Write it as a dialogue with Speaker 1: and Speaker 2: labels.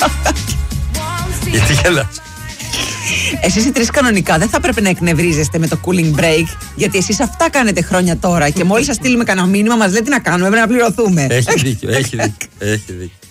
Speaker 1: Γιατί γελάς?
Speaker 2: Εσείς οι τρεις κανονικά δεν θα πρέπει να εκνευρίζεστε με το cooling break, γιατί εσείς αυτά κάνετε χρόνια τώρα και μόλις σας στείλουμε κανένα μήνυμα μας λέτε τι να κάνουμε, πρέπει να πληρωθούμε.
Speaker 1: Έχει δίκιο.